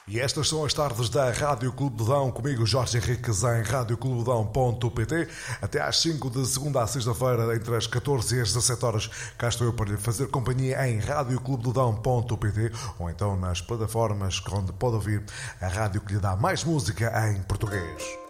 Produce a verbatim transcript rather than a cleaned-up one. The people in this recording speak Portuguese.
E estas são as tardes da Rádio Clube do Dão, comigo Jorge Henriques em rádio clube dão ponto pt. Até às cinco de segunda a sexta-feira, entre as catorze e as dezassete horas, cá estou eu para lhe fazer companhia em rádio clube do dão ponto pt ou então nas plataformas onde pode ouvir a rádio que lhe dá mais música em português.